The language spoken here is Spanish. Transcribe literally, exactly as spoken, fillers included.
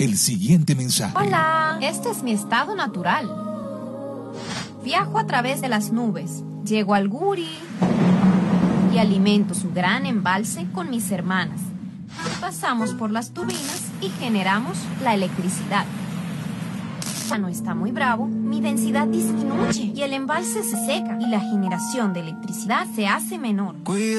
el siguiente mensaje. Hola, este es mi estado natural. Viajo a través de las nubes, llego al Guri y alimento su gran embalse con mis hermanas. Pasamos por las turbinas y generamos la electricidad. Cuando está muy bravo, mi densidad disminuye y el embalse se seca y la generación de electricidad se hace menor.